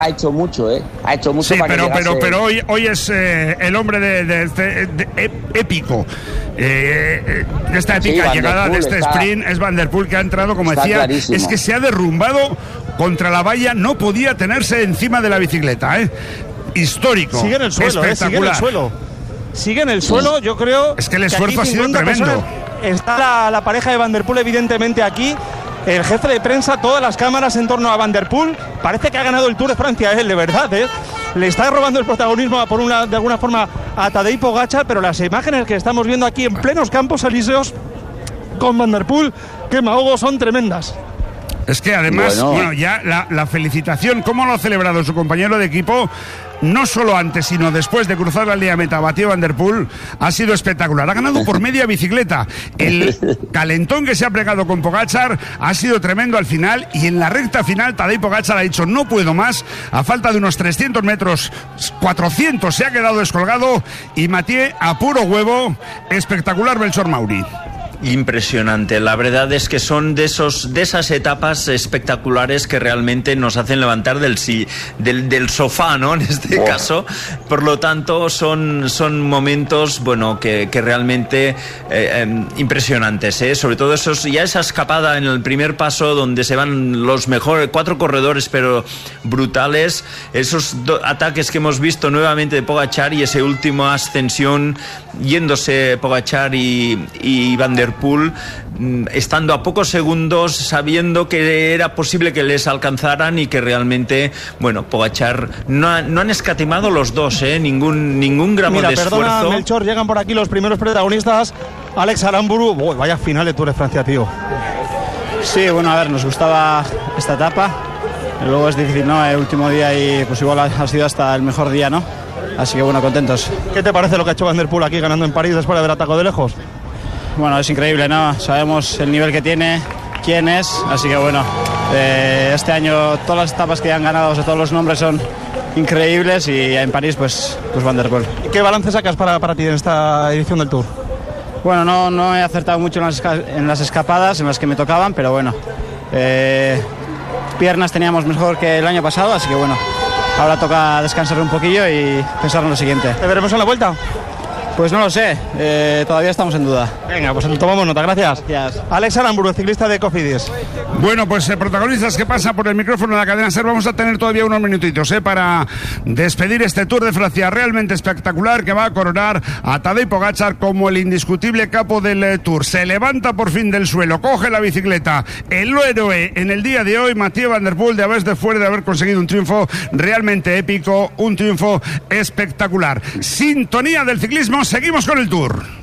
ha hecho mucho, ha hecho mucho. Sí, para pero hoy es el hombre de épico, esta épica llegada de este sprint es Van der Poel, que ha entrado, como decía, clarísimo. Es que se ha derrumbado contra la valla, no podía tenerse encima de la bicicleta, histórico. Sigue en el suelo, sigue en el suelo, yo creo. Es que el esfuerzo ha sido tremendo. Está la pareja de Van der Poel evidentemente aquí. El jefe de prensa, todas las cámaras en torno a Van der Poel. Parece que ha ganado el Tour de Francia, él, de verdad, Le está robando el protagonismo de alguna forma a Tadej Pogačar, pero las imágenes que estamos viendo aquí en plenos Campos Elíseos con Van der Poel, que Mahogo, son tremendas. Es que además, ya la felicitación, cómo lo ha celebrado su compañero de equipo, no solo antes, sino después de cruzar la línea meta, Mathieu Van der Poel, ha sido espectacular. Ha ganado por media bicicleta. El calentón que se ha pegado con Pogačar ha sido tremendo al final, y en la recta final Tadej Pogačar ha dicho: no puedo más, a falta de unos 300 metros, 400 se ha quedado descolgado, y Mathieu a puro huevo, espectacular Belchor Mauri. Impresionante, la verdad es que son de esas etapas espectaculares que realmente nos hacen levantar del sofá, ¿no? En este caso, por lo tanto son momentos, que realmente impresionantes, sobre todo esa escapada en el primer paso donde se van los mejores 4 corredores, pero brutales, esos ataques que hemos visto nuevamente de Pogačar, y ese último ascensión yéndose Pogačar y Van der Poel, estando a pocos segundos, sabiendo que era posible que les alcanzaran, y que realmente, Pogačar no han escatimado los dos, ningún gramo de esfuerzo. Perdona, Melchor, llegan por aquí los primeros protagonistas. Alex Aramburu, vaya final de Tour de Francia, tío. Sí, a ver, nos gustaba esta etapa. Luego es difícil, ¿no? El último día, y pues igual ha sido hasta el mejor día, ¿no? Así que contentos. ¿Qué te parece lo que ha hecho Van der Poel aquí ganando en París después de haber atacado de lejos? Es increíble, ¿no? Sabemos el nivel que tiene, quién es, así que este año todas las etapas que han ganado, todos los nombres son increíbles, y en París pues Van der Poel. ¿Y qué balance sacas para ti en esta edición del Tour? No he acertado mucho en las escapadas, en las que me tocaban, pero piernas teníamos mejor que el año pasado, así que ahora toca descansar un poquillo y pensar en lo siguiente. ¿Te veremos en la vuelta? Pues no lo sé, todavía estamos en duda. Venga, pues tomamos nota, gracias. Alex Aramburu, ciclista de Cofidis. Protagonistas que pasan por el micrófono de la cadena SER. Vamos a tener todavía unos minutitos para despedir este Tour de Francia realmente espectacular, que va a coronar a Tadej Pogačar como el indiscutible capo del Tour. Se levanta por fin del suelo, coge la bicicleta, el héroe en el día de hoy, Mathieu Van der Poel, después de haber conseguido un triunfo realmente épico, un triunfo espectacular. Sintonía del ciclismo, seguimos con el Tour.